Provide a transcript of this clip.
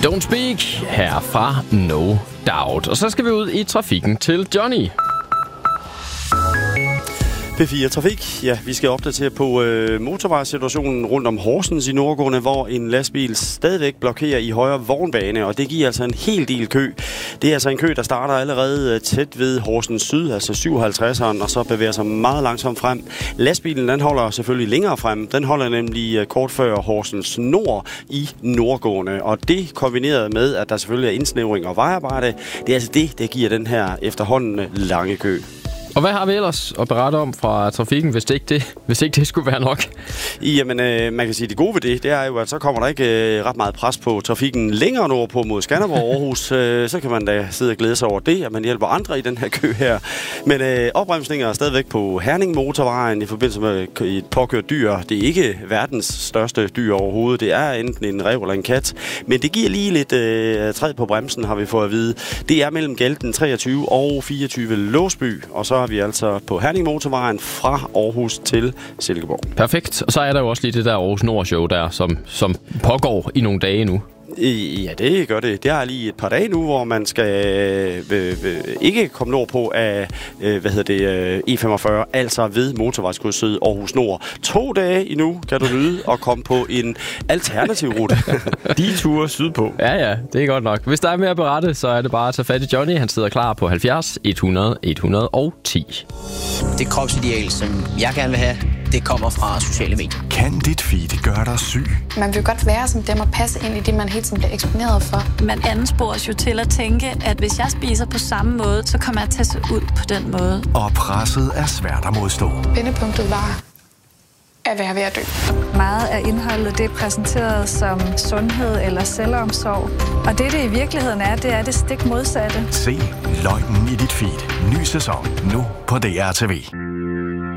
Don't Speak her fra No Doubt. Og så skal vi ud i trafikken til Johnny. P4 Trafik. Ja, vi skal opdatere på motorvejssituationen rundt om Horsens i Nordgående, hvor en lastbil stadigvæk blokerer i højre vognbane, og det giver altså en hel del kø. Det er altså en kø, der starter allerede tæt ved Horsens Syd, altså 57'eren, og så bevæger sig meget langsomt frem. Lastbilen, den holder selvfølgelig længere frem. Den holder nemlig kort før Horsens Nord i Nordgående, og det kombineret med, at der selvfølgelig er indsnævring og vejarbejde, det er altså det, der giver den her efterhånden lange kø. Og hvad har vi ellers at berette om fra trafikken, hvis ikke det skulle være nok? Jamen, man kan sige, det gode ved det er jo, at så kommer der ikke ret meget pres på trafikken længere nordpå mod Skanderborg og Aarhus. Så kan man da sidde og glæde sig over det, at man hjælper andre i den her kø her. Men opbremsninger er stadigvæk på Herning Motorvejen i forbindelse med et påkørt dyr. Det er ikke verdens største dyr overhovedet. Det er enten en ræv eller en kat. Men det giver lige lidt træd på bremsen, har vi fået at vide. Det er mellem Galten 23 og 24 Låsby, og så har vi altså på Herning Motorvejen fra Aarhus til Silkeborg. Perfekt. Og så er der jo også lige det der Aarhus Nord show der, som pågår i nogle dage nu. Ja, det gør det. Det er lige et par dage nu, hvor man skal ikke komme nordpå af E45, altså ved motorvejskrydset Aarhus Nord. 2 dage endnu kan du nyde at komme på en alternativ rute. De ture sydpå. Ja, det er godt nok. Hvis der er mere at berette, så er det bare at tage fat i Johnny. Han sidder klar på 70 100 110. Det kropsideal, som jeg gerne vil have, det kommer fra sociale medier. Kan dit feed gøre dig syg? Man vil godt være som dem og passe ind i det, man hele tiden bliver eksponeret for. Man anspores jo til at tænke, at hvis jeg spiser på samme måde, så kommer jeg til at se ud på den måde. Og presset er svært at modstå. Vendepunktet var at være ved at dø. Meget af indholdet det er præsenteret som sundhed eller selvomsorg. Og det i virkeligheden er, det er det stik modsatte. Se løgnen i dit feed. Ny sæson nu på DRTV.